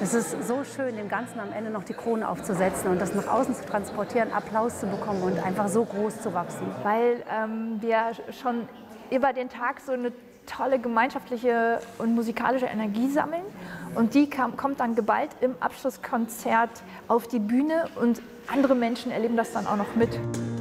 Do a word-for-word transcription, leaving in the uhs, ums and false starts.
Es ist so schön, dem Ganzen am Ende noch die Krone aufzusetzen und das nach außen zu transportieren, Applaus zu bekommen und einfach so groß zu wachsen. Weil ähm, wir schon über den Tag so eine tolle gemeinschaftliche und musikalische Energie sammeln und die kam, kommt dann geballt im Abschlusskonzert auf die Bühne und andere Menschen erleben das dann auch noch mit.